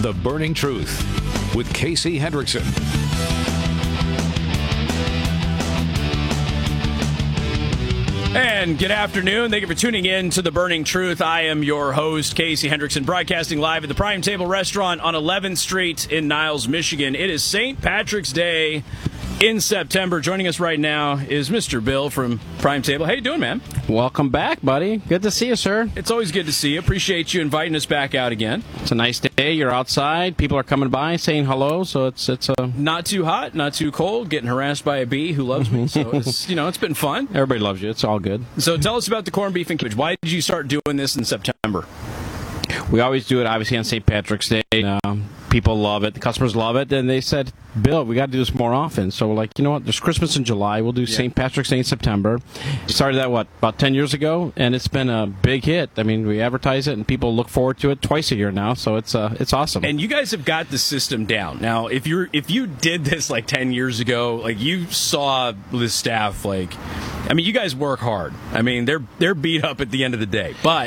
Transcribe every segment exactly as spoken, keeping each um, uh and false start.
The Burning Truth with Casey Hendrickson. And good afternoon. Thank you for tuning in to The Burning Truth. I am your host, Casey Hendrickson, broadcasting live at the Prime Table Restaurant on eleventh Street in Niles, Michigan. It is Saint Patrick's Day in September. Joining us right now is Mister Bill from Prime Table. How you doing, man? Welcome back, buddy. Good to see you, sir. It's always good to see you. Appreciate you inviting us back out again. It's a nice day. You're outside. People are coming by saying hello, so it's it's a not too hot, not too cold. Getting harassed by a bee who loves me, so it's you know it's been fun. Everybody loves you. It's all good. So tell us about the corned beef and cabbage. Why did you start doing this in September? We always do it, obviously, on Saint Patrick's Day. Um, people love it. The customers love it. And they said, Bill, we got to do this more often. So we're like, you know what? There's Christmas in July. We'll do yeah. Saint Patrick's Day in September. Started that, what, about ten years ago? And it's been a big hit. I mean, we advertise it, and people look forward to it twice a year now. So it's uh, it's awesome. And you guys have got the system down. Now, if you're if you did this like ten years ago, like you saw the staff, like, I mean, you guys work hard. I mean, they're they're beat up at the end of the day. But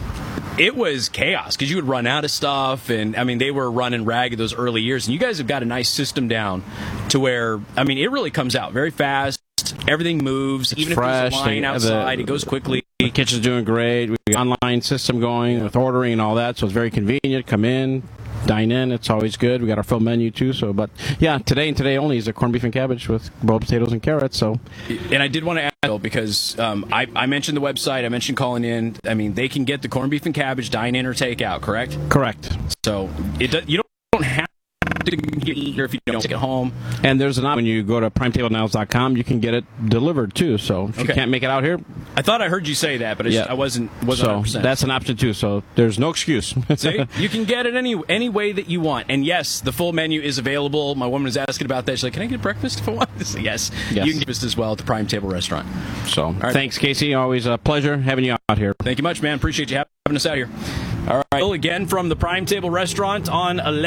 it was chaos because you would run out of stuff, and I mean they were running ragged those early years. And you guys have got a nice system down to where I mean it really comes out very fast. Everything moves, it's even fresh. if there's a line outside, the, it goes quickly. The kitchen's doing great. We got an online system going with ordering and all that, so it's very convenient. Come in, dine in. It's always good. We got our full menu too. So, but yeah, today and today only is a corned beef and cabbage with boiled potatoes and carrots. So, and I did want to add Bill, because um, I, I mentioned the website. I mentioned calling in. I mean, they can get the corned beef and cabbage dine in or take out. Correct. Correct. So it you don't have to get here if you don't take it home. And there's an option when you go to prime table niles dot com, you can get it delivered too. So if okay. you can't make it out here, I thought I heard you say that, but I, yeah. just, I wasn't wasn't one hundred percent. So that's an option too. So there's no excuse. See, you can get it any any way that you want. And yes, the full menu is available. My woman was asking about that. She's like, "Can I get breakfast if I want?" So yes, yes, you can get breakfast as well at the Prime Table Restaurant. So right. Thanks, Casey. Always a pleasure having you out here. Thank you much, man. Appreciate you having us out here. All right, Bill, again from the Prime Table Restaurant on eleventh